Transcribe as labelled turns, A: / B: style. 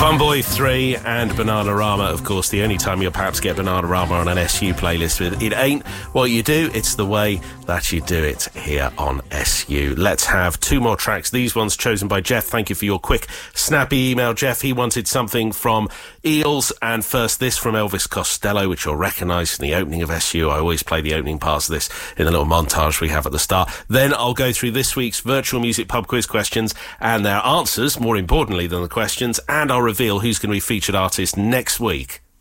A: Funboy 3 and Bananarama, of course, the only time you'll perhaps get Bananarama on an SU playlist. It ain't what you do, it's the way that you do it here on SU. Let's have two more tracks. These ones chosen by Jeff. Thank you for your quick, snappy email, Jeff. He wanted something from Eels, and first this from Elvis Costello, which you'll recognise from the opening of SU. I always play the opening parts of this in the little montage we have at the start. Then I'll go through this week's Virtual Music Pub Quiz questions and their answers, more importantly than the questions, and I'll reveal who's going to be featured artist next week.